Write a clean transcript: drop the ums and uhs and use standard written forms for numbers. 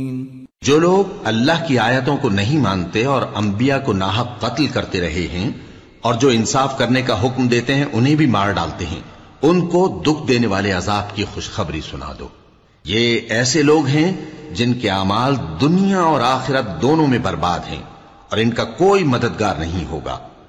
जो लोग अल्लाह की आयतों को नहीं मानते और अंबिया को नाहक कत्ल करते रहे हैं और जो इंसाफ करने का हुक्म देते हैं उन्हें भी मार डालते हैं, उनको दुख देने वाले अजाब की खुशखबरी सुना दो। ये ऐसे लोग हैं जिनके अमाल दुनिया और आखिरत दोनों में बर्बाद हैं और इनका कोई मददगार नहीं होगा।